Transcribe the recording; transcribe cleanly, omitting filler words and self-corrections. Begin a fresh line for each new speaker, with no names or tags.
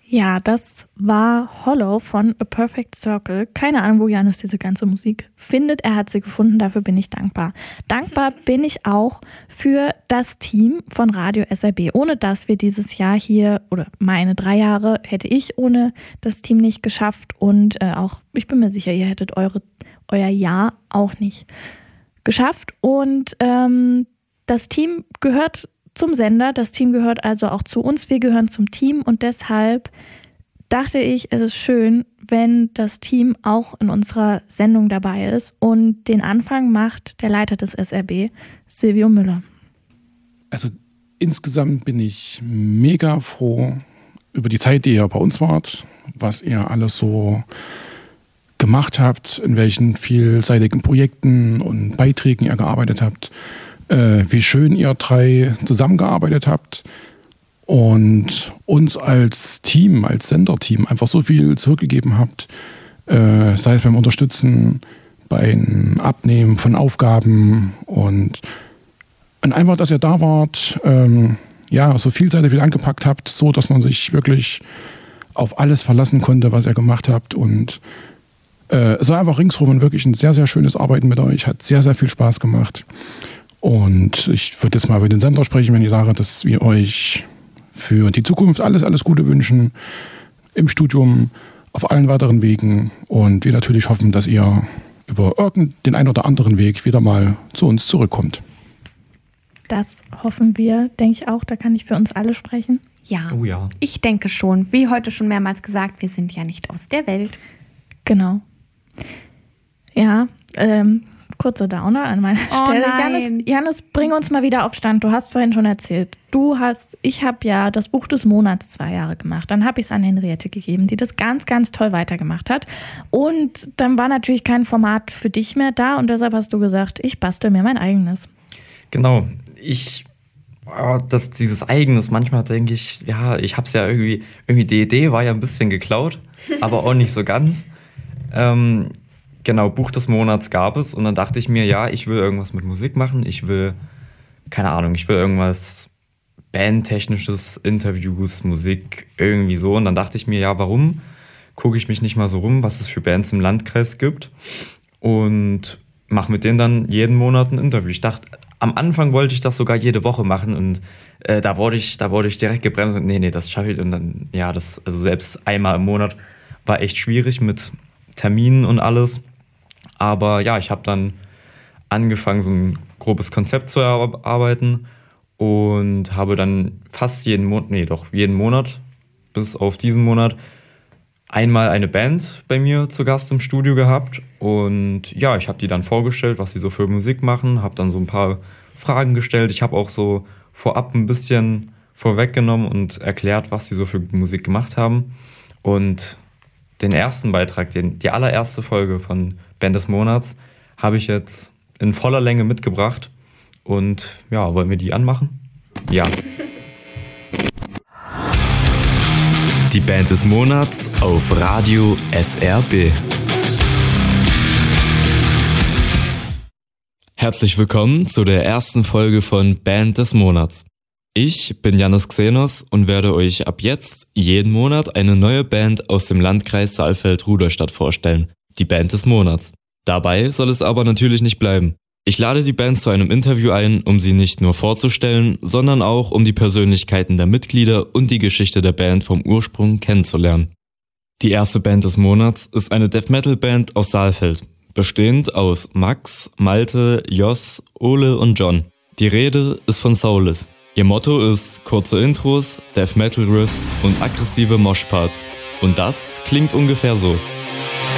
Ja, das war Hollow von A Perfect Circle. Keine Ahnung, wo Janus diese ganze Musik findet. Er hat sie gefunden, dafür bin ich dankbar. Dankbar bin ich auch für das Team von Radio SRB. Ohne das wir dieses Jahr hier, oder meine 3 Jahre, hätte ich ohne das Team nicht geschafft. Und auch, ich bin mir sicher, ihr hättet euer Jahr auch nicht geschafft. Und das Team gehört zum Sender, das Team gehört also auch zu uns, wir gehören zum Team und deshalb dachte ich, es ist schön, wenn das Team auch in unserer Sendung dabei ist und den Anfang macht der Leiter des SRB, Silvio Müller.
Also insgesamt bin ich mega froh über die Zeit, die ihr bei uns wart, was ihr alles so gemacht habt, in welchen vielseitigen Projekten und Beiträgen ihr gearbeitet habt. Wie schön ihr 3 zusammengearbeitet habt und uns als Team, als Senderteam einfach so viel zurückgegeben habt, sei es beim Unterstützen, beim Abnehmen von Aufgaben und einfach, dass ihr da wart, so vielseitig viel angepackt habt, so dass man sich wirklich auf alles verlassen konnte, was ihr gemacht habt und es war einfach ringsherum wirklich ein sehr, sehr schönes Arbeiten mit euch, hat sehr, sehr viel Spaß gemacht. Und ich würde jetzt mal über den Sender sprechen, wenn ich sage, dass wir euch für die Zukunft alles Gute wünschen, im Studium, auf allen weiteren Wegen und wir natürlich hoffen, dass ihr über den einen oder anderen Weg wieder mal zu uns zurückkommt.
Das hoffen wir, denke ich auch, da kann ich für uns alle sprechen.
Ja,
Oh ja.
Ich denke schon. Wie heute schon mehrmals gesagt, wir sind ja nicht aus der Welt.
Genau. Ja, kurzer Downer an meiner Stelle.
Nein.
Janus, bring uns mal wieder auf Stand. Du hast vorhin schon erzählt, ich habe ja das Buch des Monats 2 Jahre gemacht. Dann habe ich es an Henriette gegeben, die das ganz, ganz toll weitergemacht hat. Und dann war natürlich kein Format für dich mehr da und deshalb hast du gesagt, ich bastel mir mein eigenes.
Genau. Dieses Eigenes, manchmal denke ich, ja, ich habe es ja irgendwie die Idee war ja ein bisschen geklaut, aber auch nicht so ganz. Genau, Buch des Monats gab es und dann dachte ich mir, ja, ich will irgendwas mit Musik machen, ich will irgendwas Bandtechnisches, Interviews, Musik, irgendwie so. Und dann dachte ich mir, ja, warum gucke ich mich nicht mal so rum, was es für Bands im Landkreis gibt und mache mit denen dann jeden Monat ein Interview. Ich dachte, am Anfang wollte ich das sogar jede Woche machen und da wurde ich direkt gebremst und nee, das schaffe ich. Und dann, ja, also selbst einmal im Monat war echt schwierig mit Terminen und alles. Aber ja, ich habe dann angefangen, so ein grobes Konzept zu erarbeiten und habe dann fast jeden Monat, bis auf diesen Monat, einmal eine Band bei mir zu Gast im Studio gehabt. Und ja, ich habe die dann vorgestellt, was sie so für Musik machen, habe dann so ein paar Fragen gestellt. Ich habe auch so vorab ein bisschen vorweggenommen und erklärt, was sie so für Musik gemacht haben. Und den ersten Beitrag, die allererste Folge von Band des Monats, habe ich jetzt in voller Länge mitgebracht. Und ja, wollen wir die anmachen? Ja.
Die Band des Monats auf Radio SRB. Herzlich willkommen zu der ersten Folge von Band des Monats. Ich bin Janus Xenos und werde euch ab jetzt jeden Monat eine neue Band aus dem Landkreis Saalfeld-Rudolstadt vorstellen. Die Band des Monats. Dabei soll es aber natürlich nicht bleiben. Ich lade die Band zu einem Interview ein, um sie nicht nur vorzustellen, sondern auch um die Persönlichkeiten der Mitglieder und die Geschichte der Band vom Ursprung kennenzulernen. Die erste Band des Monats ist eine Death-Metal-Band aus Saalfeld, bestehend aus Max, Malte, Jos, Ole und John. Die Rede ist von Soulless. Ihr Motto ist kurze Intros, Death-Metal-Riffs und aggressive Moshparts. Und das klingt ungefähr so.